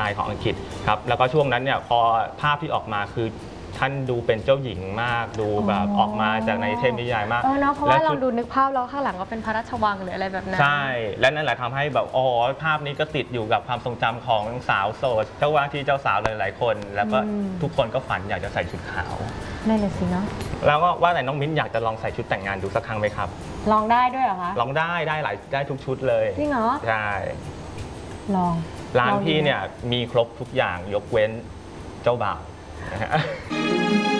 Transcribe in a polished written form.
ายของอังกฤษครับแล้วก็ช่วงนั้นเนี่ยพอภาพที่ออกมาคือท่านดูเป็นเจ้าหญิงมากดูแบบออกมาจากในเทพนิยายมากเนาะเพราะว่าเราดูนึกภาพแล้วข้างหลังก็เป็นพระราชวังหรืออะไรแบบนั้นใช่และนั่นแหละทำให้แบบภาพนี้ก็ติดอยู่กับความทรงจำของสาวโสดเจ้าว่าที่เจ้าสาวหลายๆคนแล้วก็ทุกคนก็ฝันอยากจะใส่ชุดขาวนั่นแหละสิเนาะแล้วก็ว่าแต่น้องมิ้นอยากจะลองใส่ชุดแต่งงานดูสักครั้งไหมครับลองได้ด้วยเหรอคะลองได้ทุกชุดเลยจริงเหรอใช่ลองร้านพี่เนี่ยมีครบทุกอย่างยกเว้นเจ้าบ่าว